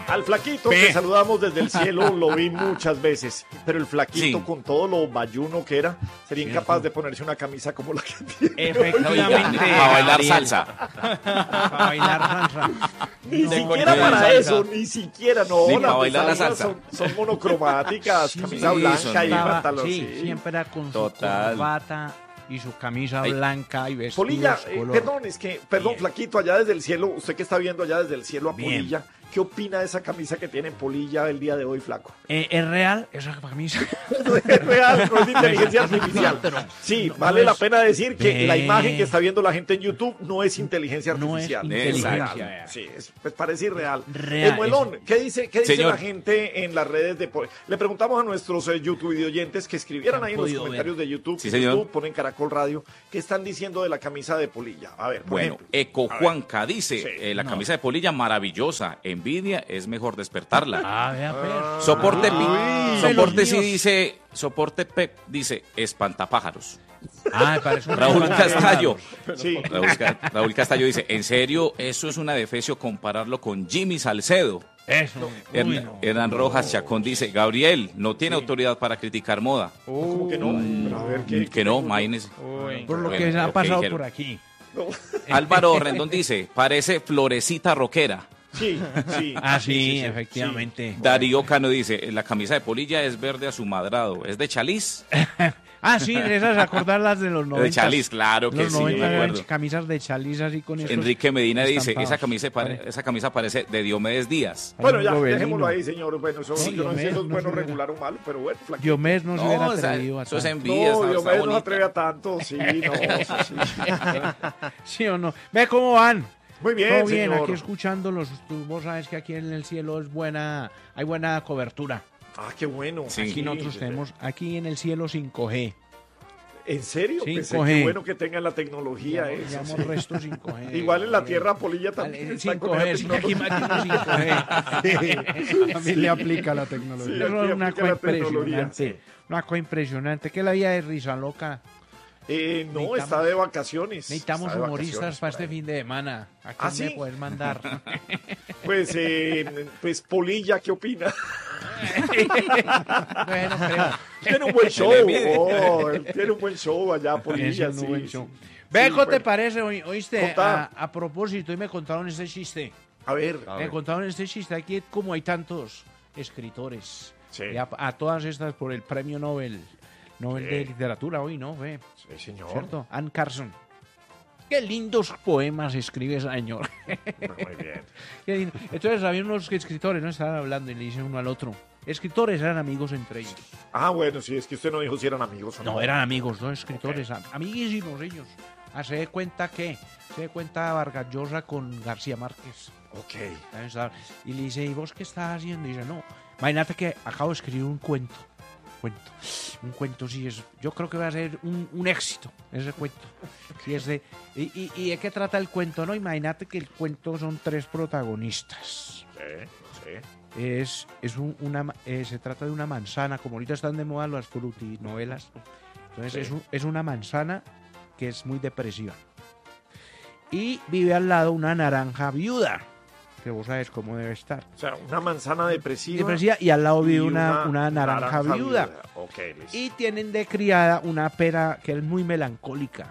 Al flaquito que saludamos desde el cielo lo vi muchas veces, pero el flaquito con todo lo bayuno que era, sería incapaz de ponerse una camisa como la que tiene. Efectivamente. A bailar salsa. A bailar salsa. Ni siquiera para eso, ni siquiera, no. Ni Las para de bailar la salsa salsa. son monocromáticas, camisa sí, blanca y Estaba- pantalón. sí, Sí. siempre era con Total. su corbata y su camisa Ay. blanca y vestidos Polilla, color. perdón, Bien. flaquito, allá desde el cielo, usted que está viendo allá desde el cielo a Bien. Polilla, ¿qué opina de esa camisa que tiene Polilla el día de hoy, flaco? ¿Es real esa camisa? Es real, no es de inteligencia artificial. Sí, vale la pena decir que la Bien. imagen que está viendo la gente en YouTube no es inteligencia No es artificial. inteligencia. Real. Sí, pues parece irreal. Real, Muelón, ¿qué dice Señor. la gente en las redes de Polilla? Le preguntamos a nuestros YouTube oyentes que escribieran ahí en los podido comentarios de YouTube. Sí, En señor. YouTube ponen Caracol Radio. ¿Qué están diciendo de la camisa de Polilla? A ver, por Bueno, ejemplo. Eco Juanca dice, Sí. la camisa de Polilla maravillosa, envidia es mejor despertarla. Ah, vea, pues. Soporte Soporte sí dice, soporte Pep dice espantapájaros. Ah, me parece un Raúl regalo. Castallo. Sí. Raúl Castallo dice, en serio, eso es una defecio compararlo con Jimmy Salcedo. Eso. Uy, no. Hernán Rojas Chacón dice, Gabriel no tiene autoridad para criticar moda. ¿Cómo que no? Pero a ver, Que no, imagínese. Por lo Bueno, que se ha ok, pasado dijeron. por aquí. Álvaro Rendón dice, parece florecita rockera. Sí, sí. Ah, sí, efectivamente. Darío Cano dice, la camisa de Polilla es verde a su madrado. ¿Es de Chaliz? Ah, sí, esas acordarlas de los 90. De Chaliz, claro que Los sí, 90 me eran acuerdo. camisas de Chaliz así con esos Enrique Medina dice, estampados. esa camisa parece de Diomedes Díaz. Bueno, ya, Gobelino. dejémoslo ahí, señor. Bueno, eso, Sí, yo no sé si eso es Diomedes bueno, no se regular o malo, pero bueno, flaquito. Diomedes no se hubiera o sea, atrevido a eso es tanto. envidia, No, está Diomedes no se bonita. atreve a tanto, sí, no, eso sí. ¿Sí o no? Ve cómo van. Muy bien, Todo bien, señor. aquí escuchándolos. Vos sabes que aquí en el cielo es buena, hay buena cobertura. Ah, qué bueno. Sí. Aquí nosotros tenemos, aquí en el cielo 5G. ¿En serio? Sí, Pensé coge. qué bueno que tengan la tecnología eso. Llamamos sí. resto 5G. Igual en la Tierra Polilla también está con esa 5G, sí, aquí tecnología. máquina 5G. También le aplica la tecnología. Sí, Eso aquí es una aplica cosa la tecnología, impresionante. Una cosa impresionante. Que la vida de risa loca. No, Necesitamos- está de vacaciones. Necesitamos Está de humoristas vacaciones para por este ahí. fin de semana. ¿A quién ¿Ah, me sí? puedes mandar? Pues Polilla, ¿qué opina? Bueno, creo. Tiene un buen show. le mide. Tiene un buen show allá, Polilla. Es un sí, buen sí. show. Sí, Beco, ¿te bueno. parece? Oíste, Contá. a propósito, y me contaron este chiste. A ver. Me contaron este chiste. Aquí, como hay tantos escritores, Sí. y a todas estas por el premio Nobel de literatura hoy, ¿no? Ve, Sí, señor. ¿cierto? Anne Carson. Qué lindos poemas escribe esa señora. Muy bien. Qué lindo. Entonces había unos escritores, ¿no? Estaban hablando y le dicen uno al otro. Escritores eran amigos entre ellos. Ah, bueno, sí, es que usted no dijo si eran amigos o no. No, eran amigos, dos escritores, amiguísimos ellos. Se de cuenta Vargas Llosa con García Márquez. Ok. Y le dice, ¿y vos qué estás haciendo? Y dice, no, imagínate que acabo de escribir un cuento. Un cuento, sí, yo creo que va a ser un éxito, ese cuento. Sí, ¿y de qué trata el cuento? No, imagínate que el cuento son 3 protagonistas. Sí. Se trata de una manzana, como ahorita están de moda las frutinovelas. Entonces es una manzana que es muy depresiva. Y vive al lado una naranja viuda, que vos sabes cómo debe estar. O sea, una manzana depresiva. Y al lado vive y una naranja viuda. Ok, listo. Y tienen de criada una pera que es muy melancólica.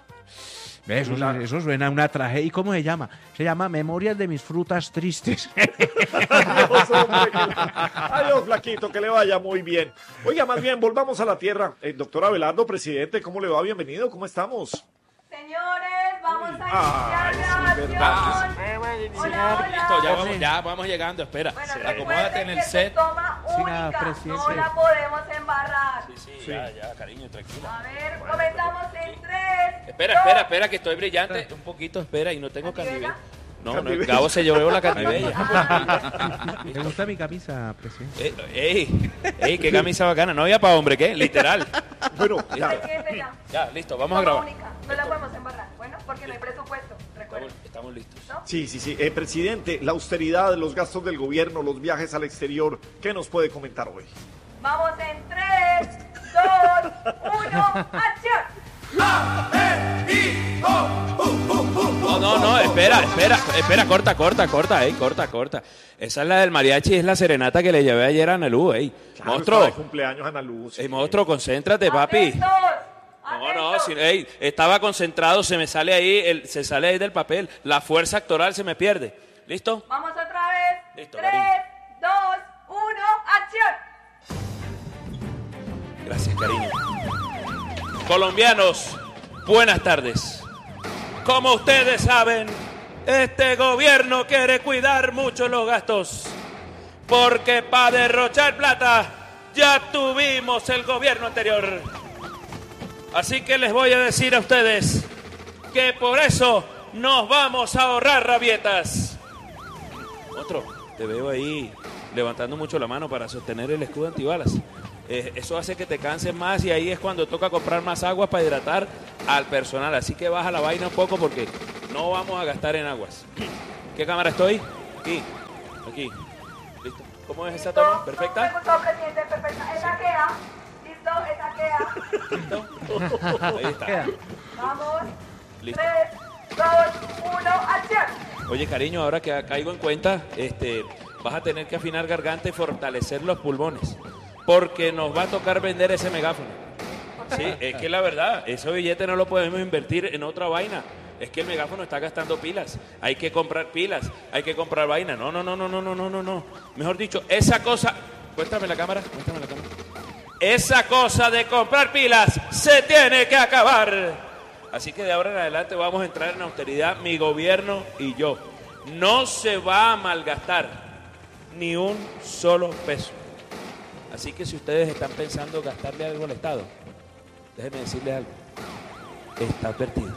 Eso suena a una tragedia. ¿Y cómo se llama? Se llama Memorias de mis frutas tristes. Adiós, hombre, adiós, flaquito, que le vaya muy bien. Oiga, más bien, volvamos a la tierra. Doctor Abelardo, presidente, ¿cómo le va? Bienvenido, ¿cómo estamos? Señores, vamos a Ay, iniciar sí, grabación. verdad. Hola. Ya vamos llegando, espera. Bueno, Acomódate en recuerden el que set. se toma Sí, nada, única, presidente. no la podemos embarrar. Sí, ya, cariño, tranquila. A ver, comenzamos en 3. Espera, que estoy brillante. Un poquito, espera, y no tengo ¿Candibela? candibella. No, Candibela. Gabo se llevó la candibella. ¿Te gusta mi camisa, presidente? Ey, qué camisa bacana. No había para hombre, ¿qué? Literal. Bueno, ya. Presidente, ya. Ya, listo, vamos a Toma grabar. única, no la podemos embarrar. Bueno, porque no hay presupuesto, recuerden. Estamos listos. Sí. Presidente, la austeridad, los gastos del gobierno, los viajes al exterior, ¿qué nos puede comentar hoy? Vamos en 3, 2, 1, acción. No, espera, corta. Esa es la del mariachi, es la serenata que le llevé ayer a Analú, Claro, monstruo. estaba de cumpleaños Ana Luz. Monstruo, concéntrate, papi. ¡Atentos! No, ¡Atentos! estaba concentrado, se sale ahí del papel, la fuerza actoral se me pierde. ¿Listo? Vamos otra vez. Listo, 3, cariño. 2, 1, acción. Gracias, cariño. Colombianos, buenas tardes. Como ustedes saben, este gobierno quiere cuidar mucho los gastos, porque para derrochar plata ya tuvimos el gobierno anterior. Así que les voy a decir a ustedes que por eso nos vamos a ahorrar rabietas. Otro, te veo ahí levantando mucho la mano para sostener el escudo antibalas. Eso hace que te canses más y ahí es cuando toca comprar más agua para hidratar al personal. Así que baja la vaina un poco porque no vamos a gastar en aguas. ¿Qué cámara estoy? Aquí. ¿Listo? ¿Cómo es esa toma? ¿Perfecta? Me gustó, presidente, perfecta. Esa queda. ¿Listo? Esa queda. ¿Listo? Ahí está. Vamos. Listo. 3, 2, 1, acción. Oye, cariño, ahora que caigo en cuenta, vas a tener que afinar garganta y fortalecer los pulmones, porque nos va a tocar vender ese megáfono. Sí, es que la verdad, ese billete no lo podemos invertir en otra vaina. Es que el megáfono está gastando pilas. Hay que comprar pilas, hay que comprar vaina. No. Mejor dicho, esa cosa... Muéstrame la cámara. Esa cosa de comprar pilas se tiene que acabar. Así que de ahora en adelante vamos a entrar en austeridad, mi gobierno y yo. No se va a malgastar ni un solo peso. Así que si ustedes están pensando gastarle algo al Estado, déjenme decirles algo. Está advertido.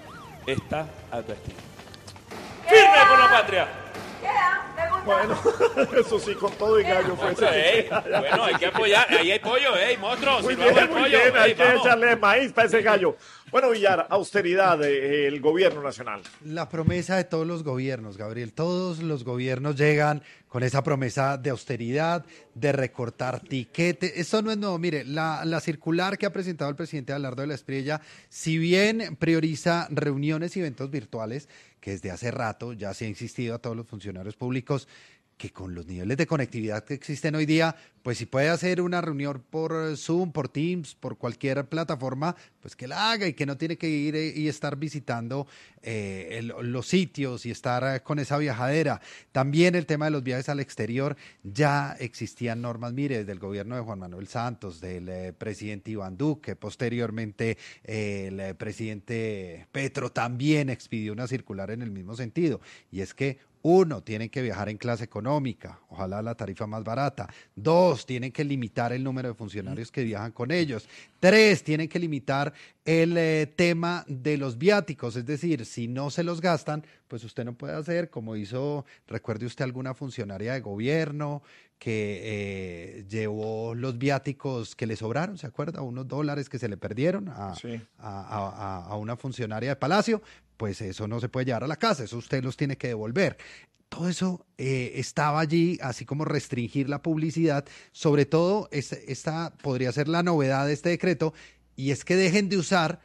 ¡Firme por la patria! Queda. Me gusta. Bueno, eso sí, con todo y gallo fue Monstruo, ese. bueno, hay que apoyar. Ahí hay pollo, monstruo. Muy sirvamos el bien, pollo. hay que Vamos. echarle maíz para ese gallo. Bueno, Villar, austeridad del gobierno nacional. La promesa de todos los gobiernos, Gabriel. Todos los gobiernos llegan con esa promesa de austeridad, de recortar tiquetes. Esto no es nuevo. Mire, la circular que ha presentado el presidente Abelardo de la Espriella, si bien prioriza reuniones y eventos virtuales, que desde hace rato ya se ha insistido a todos los funcionarios públicos que con los niveles de conectividad que existen hoy día, pues si puede hacer una reunión por Zoom, por Teams, por cualquier plataforma, pues que la haga y que no tiene que ir y estar visitando los sitios y estar con esa viajadera. También el tema de los viajes al exterior, ya existían normas, mire, desde el gobierno de Juan Manuel Santos, del presidente Iván Duque, posteriormente el presidente Petro también expidió una circular en el mismo sentido, y es que uno, tienen que viajar en clase económica, ojalá la tarifa más barata. 2, tienen que limitar el número de funcionarios que viajan con ellos. 3, tienen que limitar el tema de los viáticos, es decir, si no se los gastan, pues usted no puede hacer como hizo, recuerde usted alguna funcionaria de gobierno que llevó los viáticos que le sobraron, ¿se acuerda? Unos dólares que se le perdieron a una funcionaria de Palacio. Pues eso no se puede llevar a la casa, eso usted los tiene que devolver. Todo eso estaba allí, así como restringir la publicidad. Sobre todo, esta podría ser la novedad de este decreto, y es que dejen de usar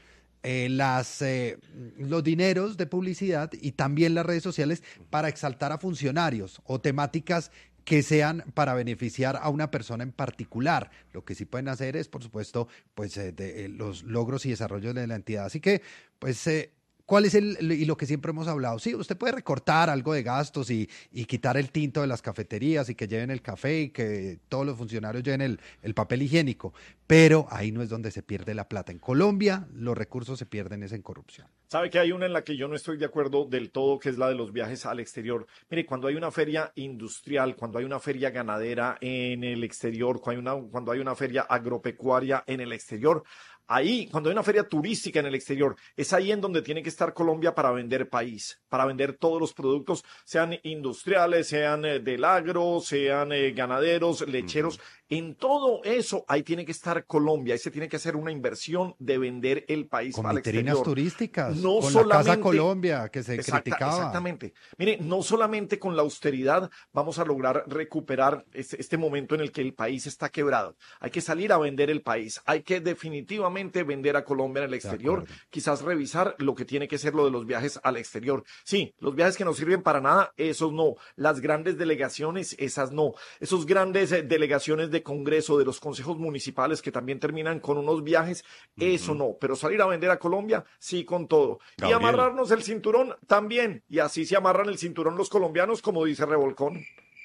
los dineros de publicidad y también las redes sociales para exaltar a funcionarios o temáticas que sean para beneficiar a una persona en particular. Lo que sí pueden hacer es, por supuesto, pues los logros y desarrollos de la entidad. Así que, pues... ¿cuál es y lo que siempre hemos hablado? Sí, usted puede recortar algo de gastos y quitar el tinto de las cafeterías y que lleven el café y que todos los funcionarios lleven el papel higiénico, pero ahí no es donde se pierde la plata. En Colombia los recursos se pierden es en corrupción. ¿Sabe que hay una en la que yo no estoy de acuerdo del todo, que es la de los viajes al exterior? Mire, cuando hay una feria industrial, cuando hay una feria ganadera en el exterior, cuando hay una feria agropecuaria en el exterior, ahí, cuando hay una feria turística en el exterior, es ahí en donde tiene que estar Colombia para vender país, para vender todos los productos, sean industriales, sean del agro, sean ganaderos, lecheros. En todo eso, ahí tiene que estar Colombia, ahí se tiene que hacer una inversión de vender el país con al exterior. vitrinas turísticas, no con solamente, la Casa Colombia, que se criticaba. Exactamente. Mire, no solamente con la austeridad vamos a lograr recuperar este momento en el que el país está quebrado. Hay que salir a vender el país, hay que definitivamente solamente vender a Colombia en el exterior, acuerdo. quizás revisar lo que tiene que ser lo de los viajes al exterior. Sí, los viajes que no sirven para nada, esos no. Las grandes delegaciones, esas no. Esos grandes delegaciones de Congreso, de los consejos municipales que también terminan con unos viajes, eso no. Pero salir a vender a Colombia, sí, con todo. Gabriel. Y amarrarnos el cinturón también. Y así se amarran el cinturón los colombianos, como dice Revolcón.